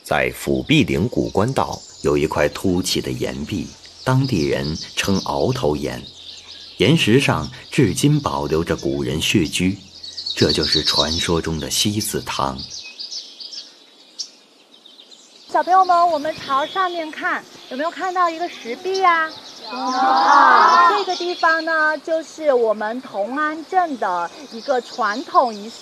在辅弼岭古关道有一块凸起的岩壁，当地人称鳌头岩，岩石上至今保留着古人血居，这就是传说中的西子汤。 小朋友们，我们朝上面看，有没有看到一个石壁呀？有。这个地方呢，就是我们同安镇的一个传统仪式。